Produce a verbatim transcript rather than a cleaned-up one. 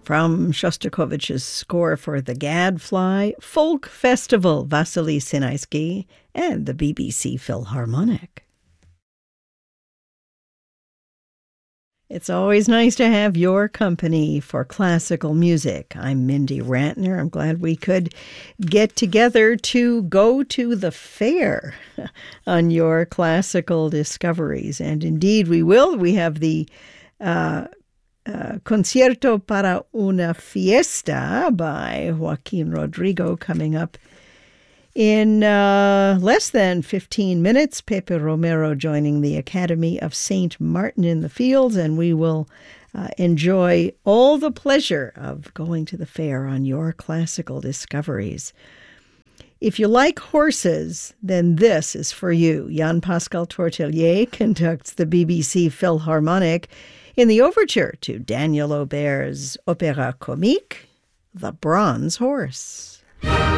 From Shostakovich's score for The Gadfly, Folk Festival, Vasily Sinaisky, and the B B C Philharmonic. It's always nice to have your company for classical music. I'm Mindy Rantner. I'm glad we could get together to go to the fair on your classical discoveries. And indeed we will. We have the uh, uh, Concierto para una Fiesta by Joaquin Rodrigo coming up in uh, less than fifteen minutes. Pepe Romero joining the Academy of Saint Martin in the Fields, and we will uh, enjoy all the pleasure of going to the fair on your classical discoveries. If you like horses, then this is for you. Jan-Pascal Tortelier conducts the B B C Philharmonic in the overture to Daniel Auber's opéra comique, The Bronze Horse.